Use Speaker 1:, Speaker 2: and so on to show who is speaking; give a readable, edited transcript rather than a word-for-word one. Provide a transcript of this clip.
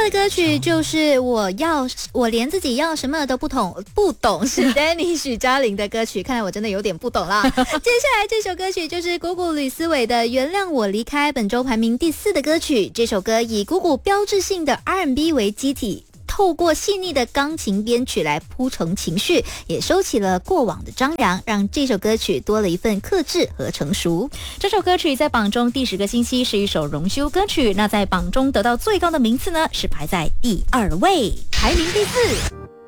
Speaker 1: 的歌曲就是我连自己要什么都不懂，是 Danny 许嘉玲的歌曲。看来我真的有点不懂啦。接下来这首歌曲就是鼓鼓吕思伟的《原谅我离开》，本周排名第4的歌曲。这首歌以鼓鼓标志性的 R&B 为基体，透过细腻的钢琴编曲来铺陈情绪，也收起了过往的张扬，让这首歌曲多了一份克制和成熟。
Speaker 2: 这首歌曲在榜中第10个星期是一首荣休歌曲，那在榜中得到最高的名次呢，是排在第2位，
Speaker 1: 排名第4。